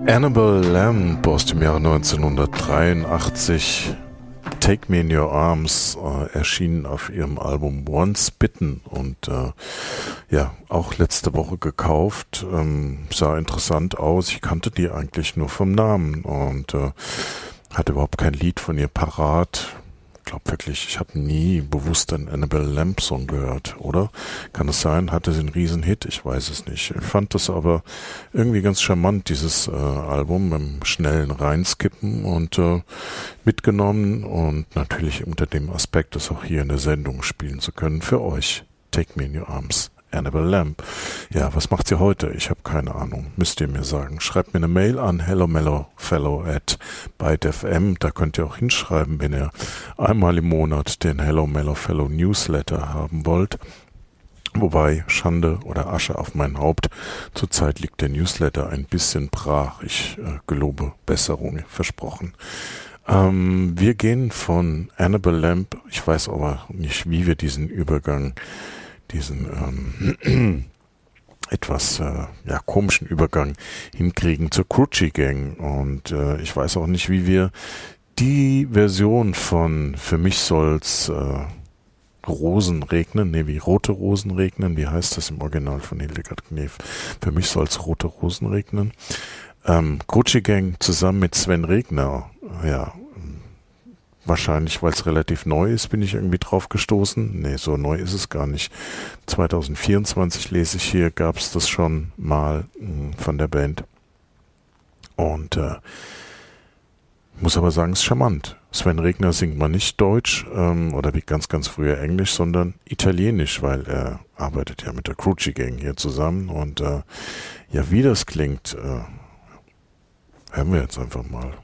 Annabelle Lamb aus dem Jahre 1983, Take Me in Your Arms, erschienen auf ihrem Album Once Bitten und auch letzte Woche gekauft. Sah interessant aus. Ich kannte die eigentlich nur vom Namen und hatte überhaupt kein Lied von ihr parat. Ich glaube wirklich, ich habe nie bewusst einen Annabelle Lamb Song gehört, oder? Kann es sein? Hatte sie einen Riesenhit? Ich weiß es nicht. Ich fand das aber irgendwie ganz charmant, dieses Album, beim schnellen Reinskippen und mitgenommen und natürlich unter dem Aspekt, das auch hier in der Sendung spielen zu können für euch. Take Me in Your Arms. Annabelle Lamb. Ja, was macht sie heute? Ich habe keine Ahnung. Müsst ihr mir sagen. Schreibt mir eine Mail an hellomellofellow@bytefm. Da könnt ihr auch hinschreiben, wenn ihr einmal im Monat den Hello Mellow Fellow Newsletter haben wollt. Wobei, Schande oder Asche auf mein Haupt, zurzeit liegt der Newsletter ein bisschen brach. Ich gelobe Besserung, versprochen. Wir gehen von Annabelle Lamb, ich weiß aber nicht, wie wir diesen etwas komischen Übergang hinkriegen zur Cruchy Gang und ich weiß auch nicht, wie wir die Version von Für mich soll's Rosen regnen, wie rote Rosen regnen, wie heißt das im Original von Hildegard Knef? Für mich soll's rote Rosen regnen. Cruchy Gang zusammen mit Sven Regner, wahrscheinlich, weil es relativ neu ist, bin ich irgendwie drauf gestoßen. Nee, so neu ist es gar nicht. 2024 lese ich hier, gab es das schon mal von der Band. Und muss aber sagen, es ist charmant. Sven Regner singt mal nicht Deutsch oder wie ganz, ganz früher Englisch, sondern Italienisch, weil er arbeitet ja mit der Cruchy Gang hier zusammen. Und wie das klingt, hören wir jetzt einfach mal.